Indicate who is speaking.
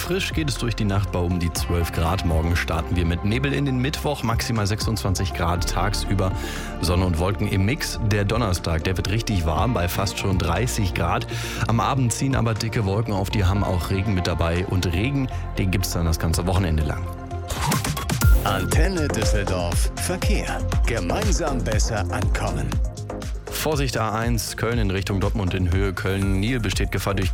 Speaker 1: Frisch geht es durch die Nacht bei um die 12 Grad. Morgen starten wir mit Nebel in den Mittwoch, maximal 26 Grad tagsüber, Sonne und Wolken im Mix. Der Donnerstag, der wird richtig warm bei fast schon 30 Grad. Am Abend ziehen aber dicke Wolken auf, die haben auch Regen mit dabei. Und Regen, den gibt es dann das ganze Wochenende lang.
Speaker 2: Antenne Düsseldorf Verkehr. Gemeinsam besser ankommen.
Speaker 1: Vorsicht A1, Köln in Richtung Dortmund in Höhe Köln-Nil besteht Gefahr durch